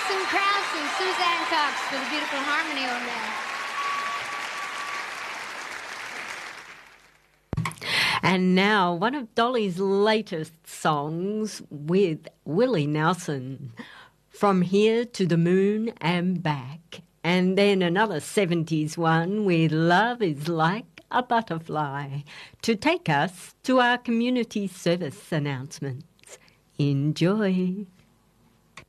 Alison Krauss and Suzanne Cox for the beautiful harmony on that. And now, one of Dolly's latest songs with Willie Nelson, From Here to the Moon and Back. And then another 70s one with Love is Like a Butterfly to take us to our community service announcements. Enjoy.